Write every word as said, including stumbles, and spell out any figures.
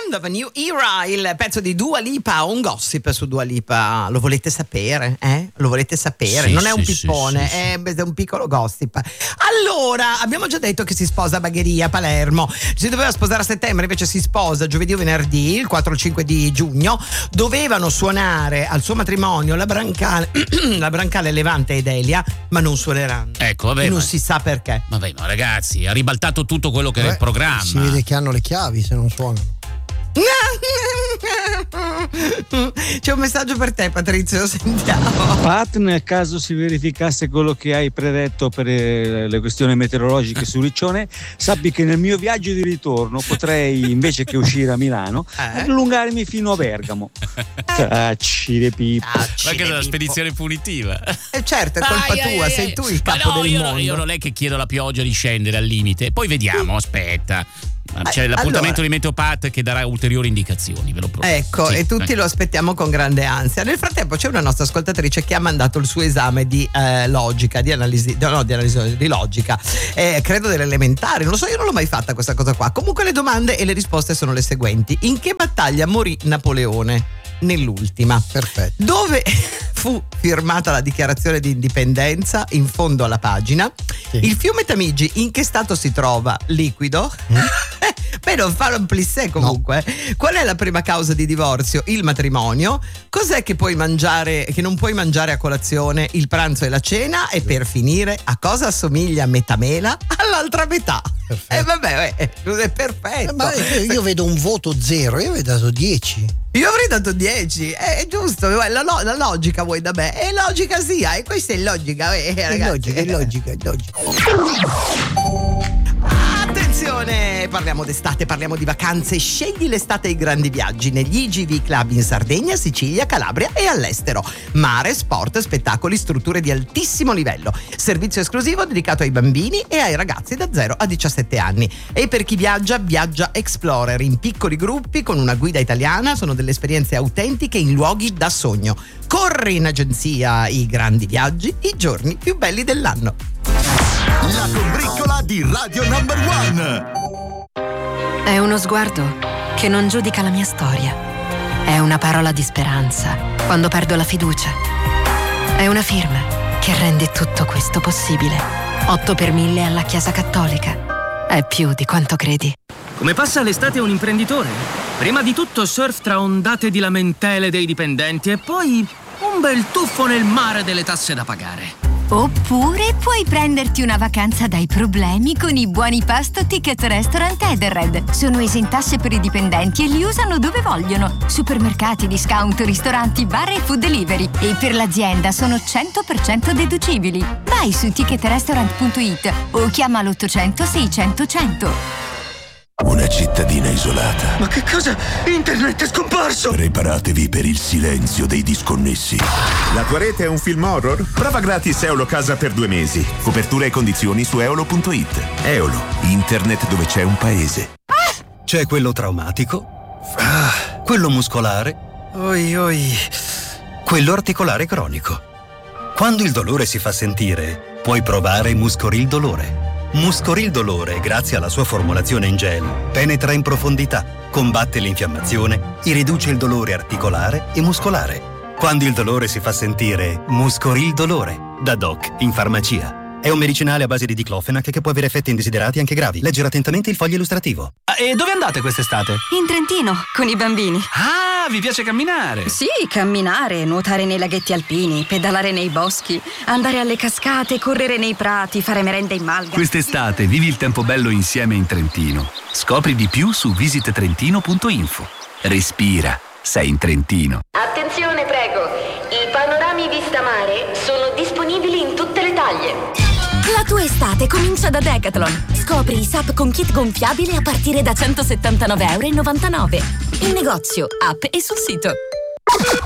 End of a New Era, il pezzo di Dua Lipa. Un gossip su Dua Lipa, lo volete sapere? Eh? Lo volete sapere? Sì, non è un sì, pippone, sì, sì, è, è un piccolo gossip. Allora, abbiamo già detto che si sposa a Bagheria, a Palermo. Si doveva sposare a settembre, invece si sposa giovedì o venerdì, il quattro cinque di giugno. Dovevano suonare al suo matrimonio la Brancale, la Brancale, Levante ed Elia, ma non suoneranno. Ecco, vabbè. Non ma... si sa perché. Vabbè, ma ragazzi, ha ribaltato tutto quello che Vabbè, è il programma. Si vede che hanno le chiavi se non suonano. C'è un messaggio per te, Patrizio, sentiamo. Pat, nel caso si verificasse quello che hai predetto per le questioni meteorologiche su Riccione, sappi che nel mio viaggio di ritorno potrei, invece che uscire a Milano, eh? allungarmi fino a Bergamo. Tacci le pippe. Ma che è una spedizione punitiva. Eh certo, è colpa Ai, tua, ai, sei ai. tu il Ma capo no, del io, mondo. io non è che chiedo alla pioggia di scendere al limite, poi vediamo, aspetta. C'è l'appuntamento allora. di Meteopat che darà ulteriori indicazioni, ve lo prometto. Ecco, Sì, e tutti eh. lo aspettiamo con grande ansia. Nel frattempo c'è una nostra ascoltatrice che ha mandato il suo esame di eh, logica, di analisi, no, di analisi di logica, eh, credo delle elementari, non lo so, io non l'ho mai fatta questa cosa qua. Comunque le domande e le risposte sono le seguenti. In che battaglia morì Napoleone? Nell'ultima. Perfetto. Dove fu firmata la dichiarazione di indipendenza? In fondo alla pagina. Sì. Il fiume Tamigi in che stato si trova? Liquido? Mm. Beh, non fa un plissé comunque. No. Qual è la prima causa di divorzio? Il matrimonio. Cos'è che puoi mangiare, che non puoi mangiare a colazione? Il pranzo e la cena. E per finire, a cosa assomiglia metà mela? All'altra metà. E eh, vabbè, eh, è perfetto. Eh, ma io, io vedo un voto zero, io avrei dato dieci. Io avrei dato dieci, è giusto, la, la, la logica vuoi da me, è logica sia, e questa è logica, eh, È ragazzi. logica, è logica, è logica. Attenzione, parliamo d'estate, parliamo di vacanze. Scegli l'estate e i grandi viaggi negli I G V Club in Sardegna, Sicilia, Calabria e all'estero. Mare, sport, spettacoli, strutture di altissimo livello. Servizio esclusivo dedicato ai bambini e ai ragazzi da zero a diciassette anni. E per chi viaggia, Viaggia Explorer in piccoli gruppi con una guida italiana. Sono delle esperienze autentiche in luoghi da sogno. Corri in agenzia i grandi viaggi, i giorni più belli dell'anno. La combriccola di Radio Number One. È uno sguardo che non giudica la mia storia. È una parola di speranza quando perdo la fiducia. È una firma che rende tutto questo possibile. otto per mille alla Chiesa Cattolica. È più di quanto credi. Come passa l'estate un imprenditore? Prima di tutto surf tra ondate di lamentele dei dipendenti e poi un bel tuffo nel mare delle tasse da pagare. Oppure puoi prenderti una vacanza dai problemi con i buoni pasto Ticket Restaurant Edenred. Sono esentasse per i dipendenti e li usano dove vogliono. Supermercati, discount, ristoranti, bar e food delivery. E per l'azienda sono cento per cento deducibili. Vai su ticket restaurant punto it o chiama l'ottocento seicento cento. Una cittadina isolata. Ma che cosa? Internet è scomparso! Preparatevi per il silenzio dei disconnessi. La tua rete è un film horror? Prova gratis Eolo Casa per due mesi. Copertura e condizioni su eolo punto it. Eolo, internet dove c'è un paese. Ah! C'è quello traumatico, ah, quello muscolare, oi oi, quello articolare cronico. Quando il dolore si fa sentire, puoi provare Muscoril Dolore. Muscoril Dolore, grazie alla sua formulazione in gel, penetra in profondità, combatte l'infiammazione e riduce il dolore articolare e muscolare. Quando il dolore si fa sentire, Muscoril Dolore, da Doc in farmacia. È un medicinale a base di diclofenac che può avere effetti indesiderati anche gravi. Leggere attentamente il foglio illustrativo. Ah, e dove andate quest'estate? In Trentino, con i bambini. Ah, vi piace camminare? Sì, camminare, nuotare nei laghetti alpini, pedalare nei boschi, andare alle cascate, correre nei prati, fare merende in malga. Quest'estate vivi il tempo bello insieme in Trentino. Scopri di più su visit trentino punto info. Respira, sei in Trentino. Attenzione, prego. I panorami vista mare sono disponibili in tutte le taglie. La tua estate comincia da Decathlon. Scopri i S U P con kit gonfiabile a partire da centosettantanove virgola novantanove euro. In negozio, app e sul sito.